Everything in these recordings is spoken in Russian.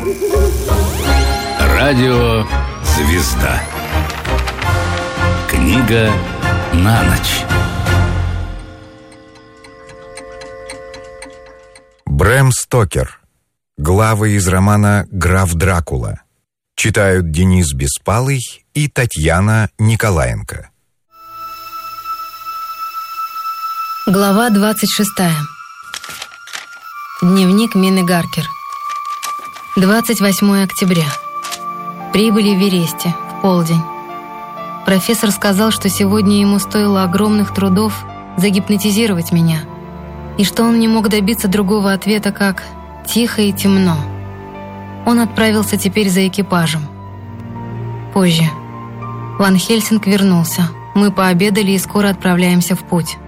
Радио «Звезда». Книга на ночь. Брэм Стокер. Главы из романа «Граф Дракула». Читают Денис Беспалый и Татьяна Николаенко. Глава 26. Дневник Мины Гаркер. 28 октября. Прибыли в Вересте в полдень. Профессор сказал, что сегодня ему стоило огромных трудов загипнотизировать меня, и что он не мог добиться другого ответа, как «тихо и темно». Он отправился теперь за экипажем. Позже. Ван Хельсинг вернулся. Мы пообедали и скоро отправляемся в путь.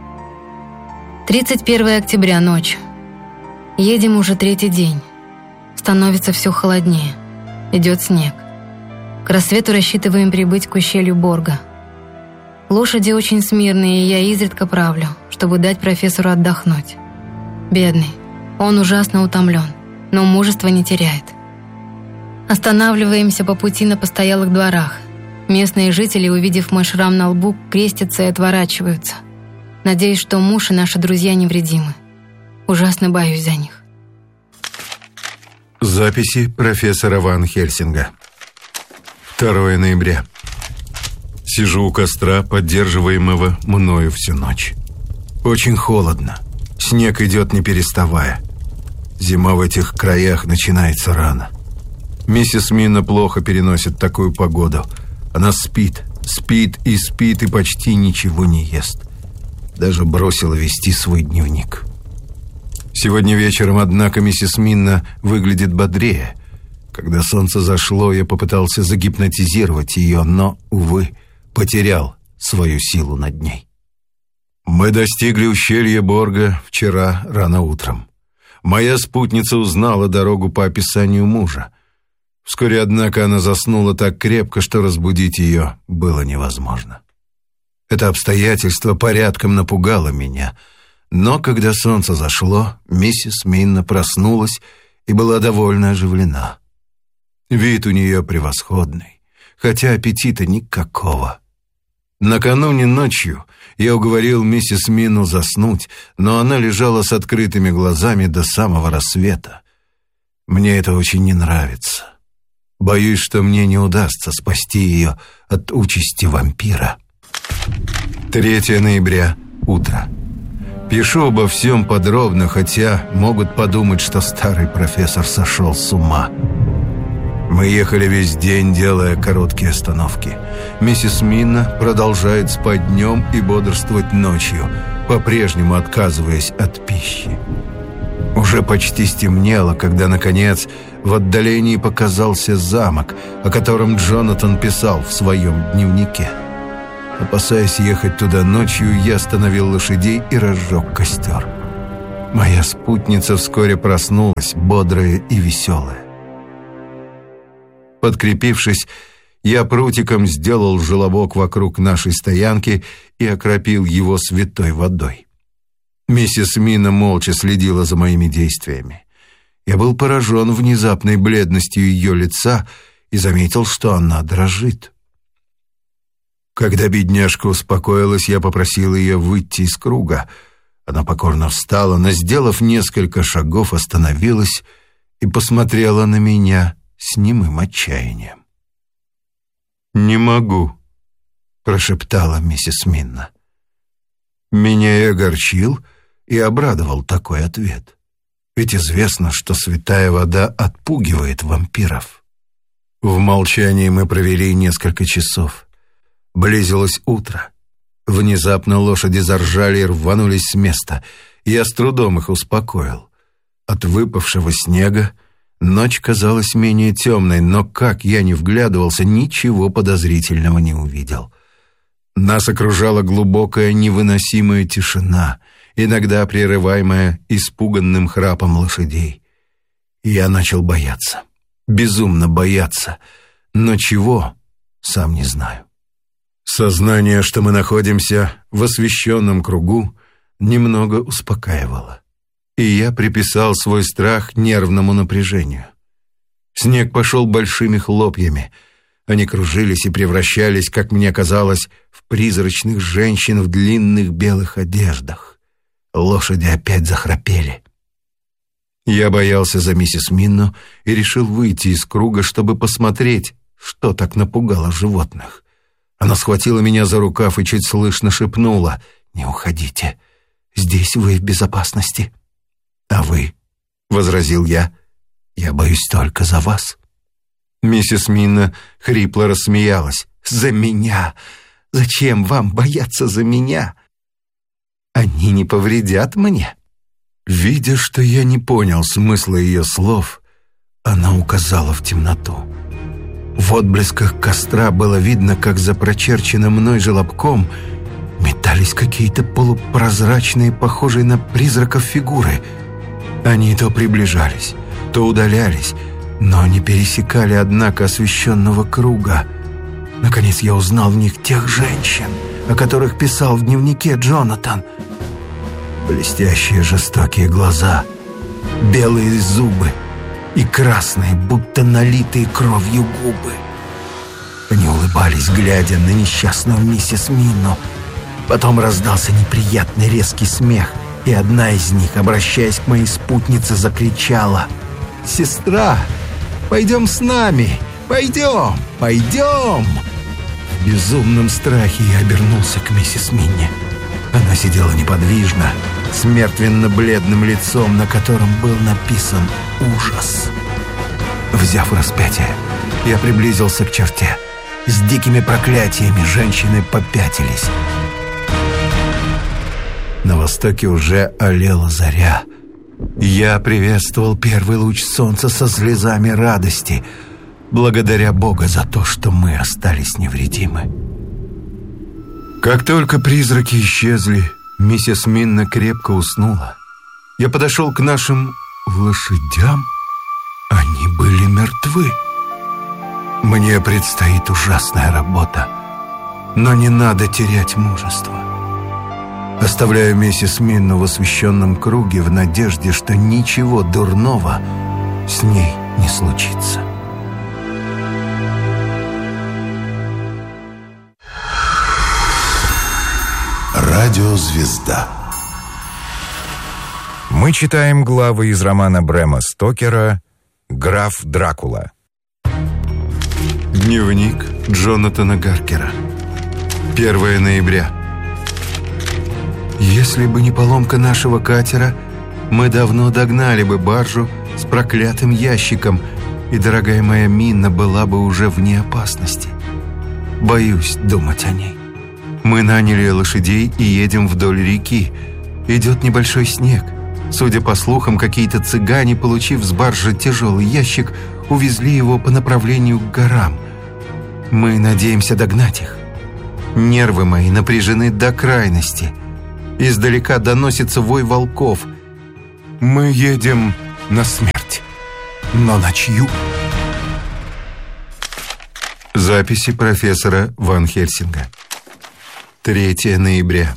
31 октября, ночь. Едем уже третий день. Становится все холоднее. Идет снег. К рассвету рассчитываем прибыть к ущелью Борга. Лошади очень смирные, и я изредка правлю, чтобы дать профессору отдохнуть. Бедный. Он ужасно утомлен, но мужество не теряет. Останавливаемся по пути на постоялых дворах. Местные жители, увидев мой шрам на лбу, крестятся и отворачиваются. Надеюсь, что муж и наши друзья невредимы. Ужасно боюсь за них. Записи профессора Ван Хельсинга. 2 ноября. Сижу у костра, поддерживаемого мною всю ночь. Очень холодно. Снег идет не переставая. Зима в этих краях начинается рано. Миссис Мина плохо переносит такую погоду. Она спит и почти ничего не ест. Даже бросила вести свой дневник. Сегодня вечером, однако, миссис Минна выглядит бодрее. Когда солнце зашло, я попытался загипнотизировать ее, но, увы, потерял свою силу над ней. Мы достигли ущелья Борга вчера рано утром. Моя спутница узнала дорогу по описанию мужа. Вскоре, однако, она заснула так крепко, что разбудить ее было невозможно. Это обстоятельство порядком напугало меня, но когда солнце зашло, миссис Минна проснулась и была довольно оживлена. Вид у нее превосходный, хотя аппетита никакого. Накануне ночью я уговорил миссис Минну заснуть, но она лежала с открытыми глазами до самого рассвета. Мне это очень не нравится. Боюсь, что мне не удастся спасти ее от участи вампира. 3 ноября. Утро. Пишу обо всем подробно, хотя могут подумать, что старый профессор сошел с ума. Мы ехали весь день, делая короткие остановки. Миссис Минна продолжает спать днем и бодрствовать ночью, по-прежнему отказываясь от пищи. Уже почти стемнело, когда, наконец, в отдалении показался замок, о котором Джонатан писал в своем дневнике. Опасаясь ехать туда ночью, я остановил лошадей и разжег костер. Моя спутница вскоре проснулась, бодрая и веселая. Подкрепившись, я прутиком сделал желобок вокруг нашей стоянки и окропил его святой водой. Миссис Мина молча следила за моими действиями. Я был поражен внезапной бледностью ее лица и заметил, что она дрожит. Когда бедняжка успокоилась, я попросил ее выйти из круга. Она покорно встала, но, сделав несколько шагов, остановилась и посмотрела на меня с немым отчаянием. «Не могу», — прошептала миссис Минна. Меня и огорчил, и обрадовал такой ответ. Ведь известно, что святая вода отпугивает вампиров. В молчании мы провели несколько часов. Близилось утро. Внезапно лошади заржали и рванулись с места. Я с трудом их успокоил. От выпавшего снега ночь казалась менее темной, но, как я ни вглядывался, ничего подозрительного не увидел. Нас окружала глубокая невыносимая тишина, иногда прерываемая испуганным храпом лошадей. Я начал бояться, безумно бояться, но чего, сам не знаю. Сознание, что мы находимся в освещенном кругу, немного успокаивало, и я приписал свой страх нервному напряжению. Снег пошел большими хлопьями. Они кружились и превращались, как мне казалось, в призрачных женщин в длинных белых одеждах. Лошади опять захрапели. Я боялся за миссис Минно и решил выйти из круга, чтобы посмотреть, что так напугало животных. Она схватила меня за рукав и чуть слышно шепнула: «Не уходите, здесь вы в безопасности». «А вы?» — возразил я. «Я боюсь только за вас». Миссис Минно хрипло рассмеялась. «За меня? Зачем вам бояться за меня? Они не повредят мне». Видя, что я не понял смысла ее слов, она указала в темноту. В отблесках костра было видно, как за прочерченным мной желобком метались какие-то полупрозрачные, похожие на призраков фигуры. Они то приближались, то удалялись, но не пересекали, однако, освещенного круга. Наконец я узнал в них тех женщин, о которых писал в дневнике Джонатан. Блестящие жестокие глаза, белые зубы и красные, будто налитые кровью губы. Они улыбались, глядя на несчастную миссис Минно. Потом раздался неприятный резкий смех, и одна из них, обращаясь к моей спутнице, закричала: «Сестра, пойдем с нами! Пойдем! Пойдем!» В безумном страхе я обернулся к миссис Минне. Она сидела неподвижно, с мертвенно-бледным лицом, на котором был написан ужас. Взяв распятие, я приблизился к черте. С дикими проклятиями женщины попятились. На востоке уже алела заря. Я приветствовал первый луч солнца со слезами радости, благодаря Бога за то, что мы остались невредимы. Как только призраки исчезли, миссис Минно крепко уснула. Я подошел к нашим лошадям. Они были мертвы. Мне предстоит ужасная работа, но не надо терять мужество. Оставляю миссис Минно в освещенном круге в надежде, что ничего дурного с ней не случится. Радиозвезда. Мы читаем главы из романа Брэма Стокера «Граф Дракула». Дневник Джонатана Гаркера. 1 ноября. Если бы не поломка нашего катера, мы давно догнали бы баржу с проклятым ящиком, и дорогая моя Минна была бы уже вне опасности. Боюсь думать о ней. Мы наняли лошадей и едем вдоль реки. Идет небольшой снег. Судя по слухам, какие-то цыгане, получив с баржи тяжелый ящик, увезли его по направлению к горам. Мы надеемся догнать их. Нервы мои напряжены до крайности. Издалека доносится вой волков. Мы едем на смерть. Но на чью? Записи профессора Ван Хельсинга. 3 ноября.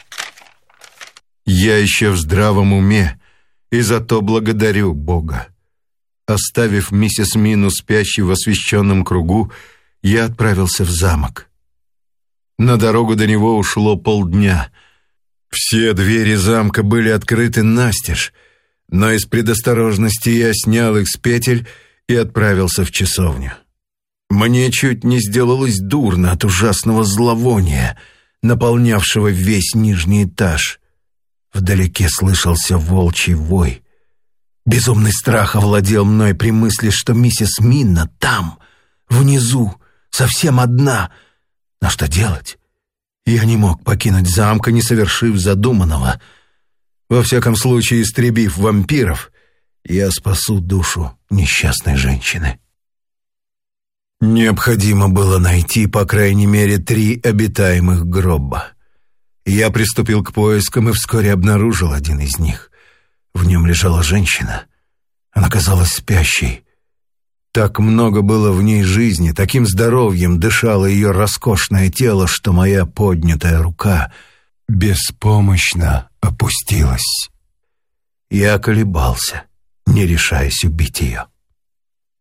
Я еще в здравом уме, и за то благодарю Бога. Оставив миссис Минну спящей в освещенном кругу, я отправился в замок. На дорогу до него ушло полдня. Все двери замка были открыты настежь, но из предосторожности я снял их с петель и отправился в часовню. Мне чуть не сделалось дурно от ужасного зловония, наполнявшего весь нижний этаж. Вдалеке слышался волчий вой. Безумный страх овладел мной при мысли, что миссис Минно там, внизу, совсем одна. Но что делать? Я не мог покинуть замка, не совершив задуманного. Во всяком случае, истребив вампиров, я спасу душу несчастной женщины. Необходимо было найти, по крайней мере, 3 обитаемых гроба. Я приступил к поискам и вскоре обнаружил один из них. В нем лежала женщина. Она казалась спящей. Так много было в ней жизни, таким здоровьем дышало ее роскошное тело, что моя поднятая рука беспомощно опустилась. Я колебался, не решаясь убить ее.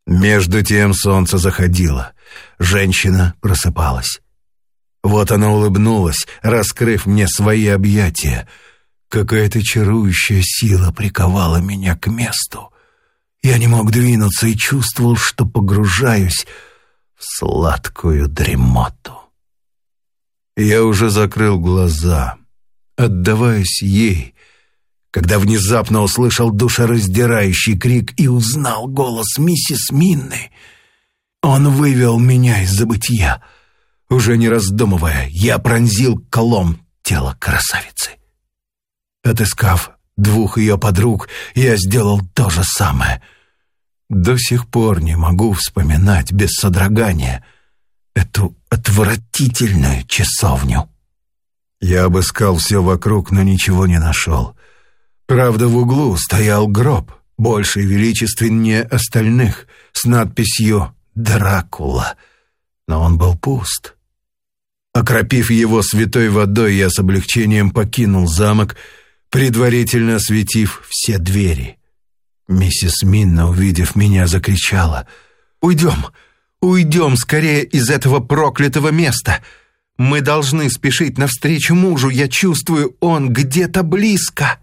Между тем солнце заходило. Женщина просыпалась. Вот она улыбнулась, раскрыв мне свои объятия. Какая-то чарующая сила приковала меня к месту. Я не мог двинуться и чувствовал, что погружаюсь в сладкую дремоту. Я уже закрыл глаза, отдаваясь ей, когда внезапно услышал душераздирающий крик и узнал голос миссис Минны. Он вывел меня из забытья. Уже не раздумывая, я пронзил колом тело красавицы. Отыскав 2 ее подруг, я сделал то же самое. До сих пор не могу вспоминать без содрогания эту отвратительную часовню. Я обыскал все вокруг, но ничего не нашел. Правда, в углу стоял гроб, больше и величественнее остальных, с надписью «Дракула», но он был пуст. Окропив его святой водой, я с облегчением покинул замок, предварительно осветив все двери. Миссис Минна, увидев меня, закричала: «Уйдем! Уйдем скорее из этого проклятого места! Мы должны спешить навстречу мужу, я чувствую, он где-то близко!»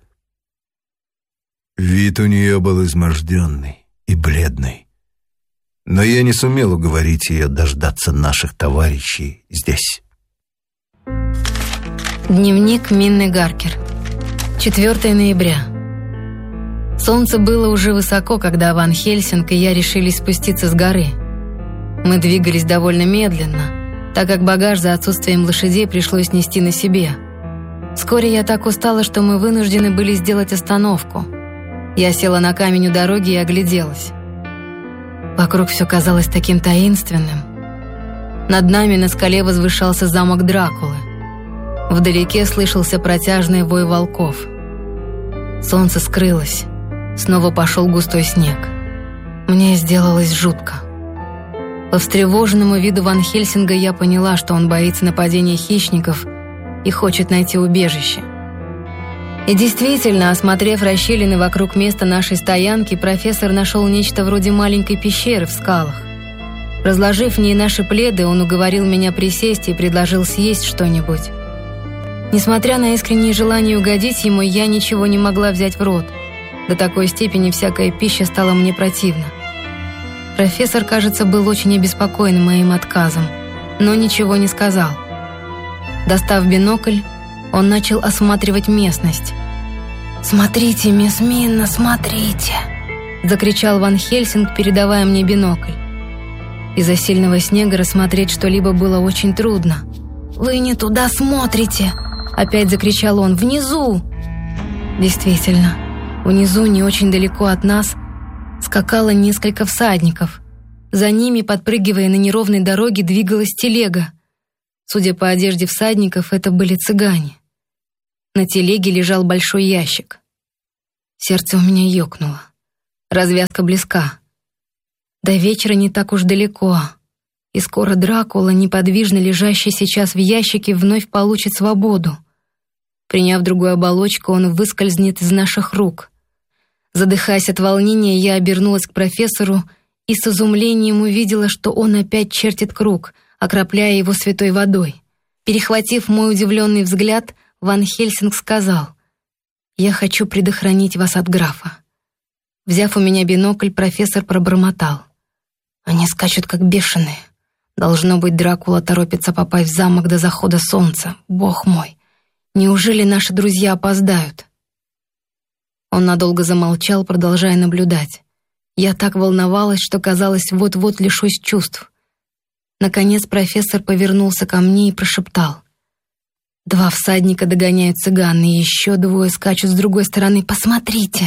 Вид у нее был изможденный и бледный, но я не сумел уговорить ее дождаться наших товарищей здесь. Дневник Минны Гаркер. 4 ноября. Солнце было уже высоко, когда Ван Хельсинг и я решились спуститься с горы. Мы двигались довольно медленно, так как багаж за отсутствием лошадей пришлось нести на себе. Вскоре я так устала, что мы вынуждены были сделать остановку. Я села на камень у дороги и огляделась. Вокруг все казалось таким таинственным. Над нами на скале возвышался замок Дракулы. Вдалеке слышался протяжный вой волков. Солнце скрылось. Снова пошел густой снег. Мне сделалось жутко. По встревоженному виду Ван Хельсинга я поняла, что он боится нападения хищников и хочет найти убежище. И действительно, осмотрев расщелины вокруг места нашей стоянки, профессор нашел нечто вроде маленькой пещеры в скалах. Разложив в ней наши пледы, он уговорил меня присесть и предложил съесть что-нибудь. Несмотря на искреннее желание угодить ему, я ничего не могла взять в рот. До такой степени всякая пища стала мне противна. Профессор, кажется, был очень обеспокоен моим отказом, но ничего не сказал. Достав бинокль, он начал осматривать местность. «Смотрите, мисс Минна, смотрите!» — закричал Ван Хельсинг, передавая мне бинокль. Из-за сильного снега рассмотреть что-либо было очень трудно. «Вы не туда смотрите!» — опять закричал он. «Внизу!» Действительно, внизу, не очень далеко от нас, скакало несколько всадников. За ними, подпрыгивая на неровной дороге, двигалась телега. Судя по одежде всадников, это были цыгане. На телеге лежал большой ящик. Сердце у меня ёкнуло. Развязка близка. До вечера не так уж далеко. И скоро Дракула, неподвижно лежащий сейчас в ящике, вновь получит свободу. Приняв другую оболочку, он выскользнет из наших рук. Задыхаясь от волнения, я обернулась к профессору и с изумлением увидела, что он опять чертит круг, окропляя его святой водой. Перехватив мой удивленный взгляд, Ван Хельсинг сказал: «Я хочу предохранить вас от графа». Взяв у меня бинокль, профессор пробормотал: «Они скачут как бешеные. Должно быть, Дракула торопится попасть в замок до захода солнца. Бог мой, неужели наши друзья опоздают?» Он надолго замолчал, продолжая наблюдать. Я так волновалась, что казалось, вот-вот лишусь чувств. Наконец профессор повернулся ко мне и прошептал: «2 всадника догоняют цыган, и еще 2 скачут с другой стороны. Посмотрите!»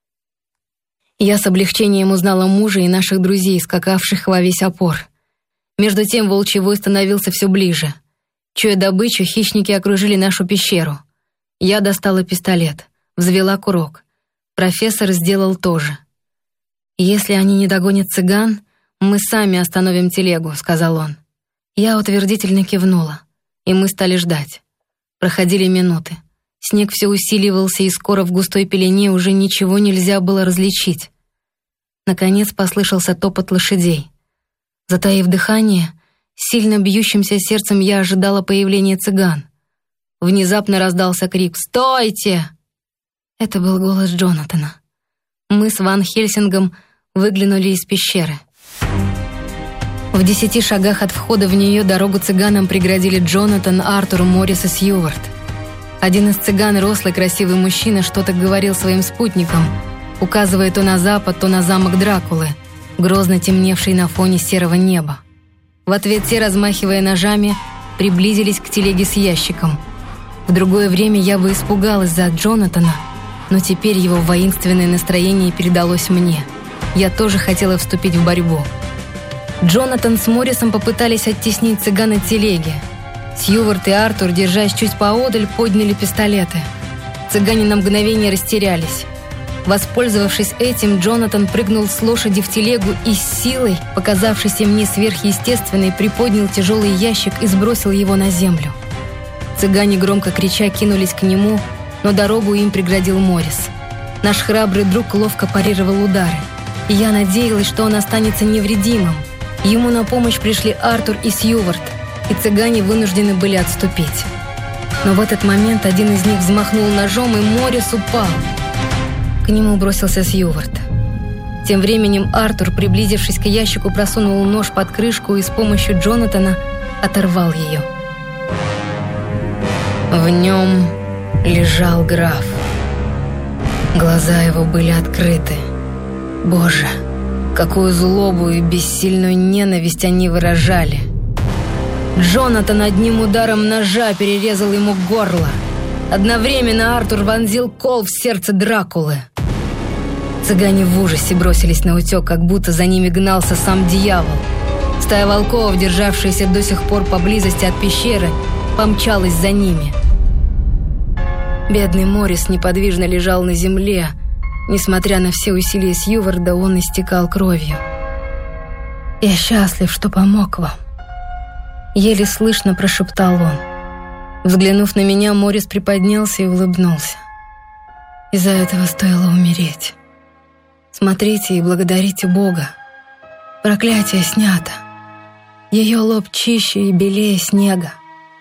Я с облегчением узнала мужа и наших друзей, скакавших во весь опор. Между тем волчий вой становился все ближе. Чуя добычу, хищники окружили нашу пещеру. Я достала пистолет, взвела курок. Профессор сделал то же. «Если они не догонят цыган, мы сами остановим телегу», — сказал он. Я утвердительно кивнула, и мы стали ждать. Проходили минуты. Снег все усиливался, и скоро в густой пелене уже ничего нельзя было различить. Наконец послышался топот лошадей. Затаив дыхание, сильно бьющимся сердцем я ожидала появления цыган. Внезапно раздался крик «Стойте!». Это был голос Джонатана. Мы с Ван Хельсингом выглянули из пещеры. В 10 шагах от входа в нее дорогу цыганам преградили Джонатан, Артур, Моррис и Сьювард. Один из цыган, рослый красивый мужчина, что-то говорил своим спутникам, указывая то на запад, то на замок Дракулы, грозно темневший на фоне серого неба. В ответ те, размахивая ножами, приблизились к телеге с ящиком. В другое время я бы испугалась за Джонатана, но теперь его воинственное настроение передалось мне. Я тоже хотела вступить в борьбу. Джонатан с Моррисом попытались оттеснить цыган от телеги. Сьювард и Артур, держась чуть поодаль, подняли пистолеты. Цыгане на мгновение растерялись. Воспользовавшись этим, Джонатан прыгнул с лошади в телегу и с силой, показавшейся мне сверхъестественной, приподнял тяжелый ящик и сбросил его на землю. Цыгане, громко крича, кинулись к нему, но дорогу им преградил Моррис. Наш храбрый друг ловко парировал удары, и я надеялась, что он останется невредимым. Ему на помощь пришли Артур и Сьювард, и цыгане вынуждены были отступить. Но в этот момент один из них взмахнул ножом, и Моррис упал. К нему бросился Сьювард. Тем временем Артур, приблизившись к ящику, просунул нож под крышку и с помощью Джонатана оторвал ее. В нем лежал граф. Глаза его были открыты. Боже, какую злобу и бессильную ненависть они выражали. Джонатан одним ударом ножа перерезал ему горло. Одновременно Артур вонзил кол в сердце Дракулы. Цыгане в ужасе бросились на утек, как будто за ними гнался сам дьявол. Стая волков, державшаяся до сих пор поблизости от пещеры, помчалась за ними. Бедный Моррис неподвижно лежал на земле. Несмотря на все усилия Сьюварда, он истекал кровью. «Я счастлив, что помог вам», — еле слышно прошептал он. Взглянув на меня, Моррис приподнялся и улыбнулся. «Из-за этого стоило умереть. Смотрите и благодарите Бога. Проклятие снято. Ее лоб чище и белее снега».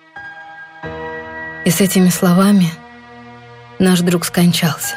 И с этими словами наш друг скончался.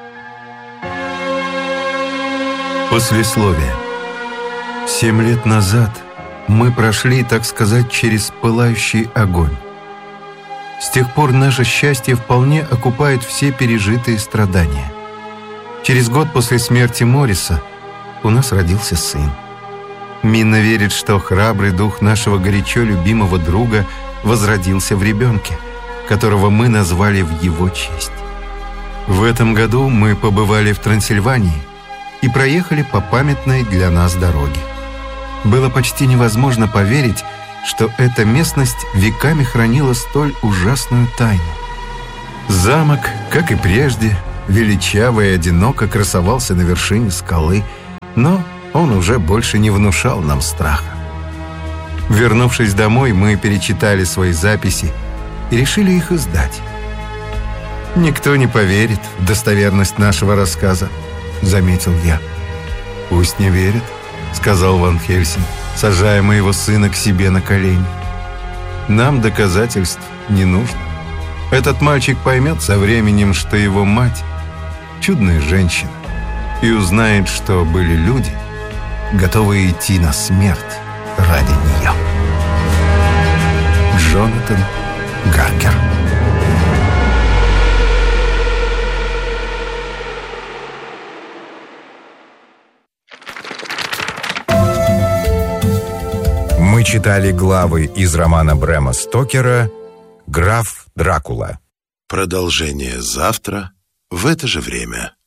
Послесловие. 7 лет назад мы прошли, так сказать, через пылающий огонь. С тех пор наше счастье вполне окупает все пережитые страдания. Через год после смерти Морриса у нас родился сын. Минна верит, что храбрый дух нашего горячо любимого друга возродился в ребенке, которого мы назвали в его честь. В этом году мы побывали в Трансильвании и проехали по памятной для нас дороге. Было почти невозможно поверить, что эта местность веками хранила столь ужасную тайну. Замок, как и прежде, величаво и одиноко красовался на вершине скалы, но он уже больше не внушал нам страха. Вернувшись домой, мы перечитали свои записи и решили их издать. «Никто не поверит в достоверность нашего рассказа», — заметил я. «Пусть не верит», — сказал Ван Хельсинг, сажая моего сына к себе на колени. «Нам доказательств не нужно. Этот мальчик поймет со временем, что его мать — чудная женщина, и узнает, что были люди, готовые идти на смерть ради нее». Джонатан Гаркер. Мы читали главы из романа Брэма Стокера «Граф Дракула». Продолжение завтра в это же время.